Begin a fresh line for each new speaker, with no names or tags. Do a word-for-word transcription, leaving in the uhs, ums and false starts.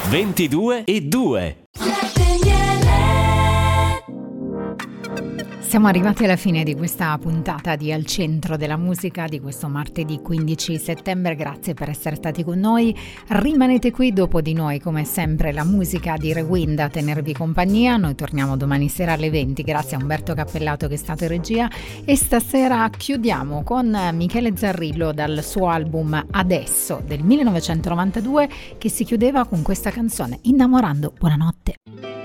ventidue e due.
Siamo arrivati alla fine di questa puntata di Al Centro della Musica di questo martedì quindici settembre. Grazie per essere stati con noi. Rimanete qui, dopo di noi come sempre la musica di Rewind a tenervi compagnia. Noi torniamo domani sera alle venti. Grazie a Umberto Cappellato che è stato in regia, e stasera chiudiamo con Michele Zarrillo dal suo album Adesso del millenovecentonovantadue, che si chiudeva con questa canzone, Innamorando. Buonanotte.